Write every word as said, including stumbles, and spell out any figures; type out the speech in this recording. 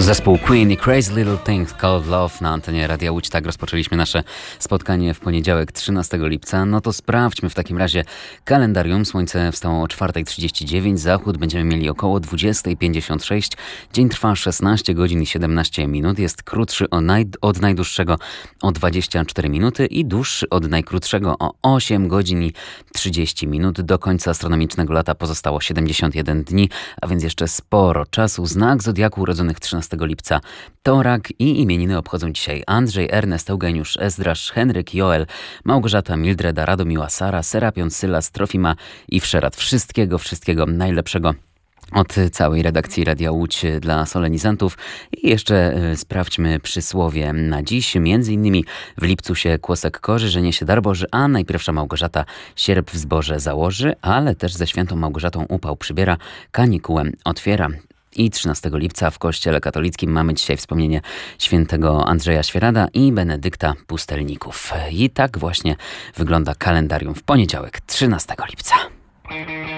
Zespół Queen i Crazy Little Things Called Love na antenie Radia Łódź. Tak rozpoczęliśmy nasze spotkanie w poniedziałek trzynastego lipca. No to sprawdźmy w takim razie kalendarium. Słońce wstało o czwarta trzydzieści dziewięć, zachód będziemy mieli około dwudziesta pięćdziesiąt sześć. Dzień trwa szesnaście godzin i siedemnaście minut. Jest krótszy od, naj, od najdłuższego o dwadzieścia cztery minuty i dłuższy od najkrótszego o osiem godzin i trzydzieści minut. Do końca astronomicznego lata pozostało siedemdziesiąt jeden dni, a więc jeszcze sporo czasu. Znak zodiaku urodzonych trzynastego lipca to rak i imieniny obchodzą dzisiaj Andrzej, Ernest, Eugeniusz, Ezdrasz, Henryk, Joel, Małgorzata, Mildreda, Radomiła, Sara, Serapion, Sylas, Trofima i Wszerat. Wszystkiego, wszystkiego najlepszego od całej redakcji Radia Łódź dla solenizantów. I jeszcze y, sprawdźmy przysłowie na dziś. Między innymi w lipcu się kłosek korzy, żenie się dar Boży, a najpierwsza Małgorzata sierp w zboże założy, ale też ze świętą Małgorzatą upał przybiera, kanikułę otwiera. I trzynastego lipca w Kościele Katolickim mamy dzisiaj wspomnienie świętego Andrzeja Świerada i Benedykta Pustelników. I tak właśnie wygląda kalendarium w poniedziałek trzynastego lipca.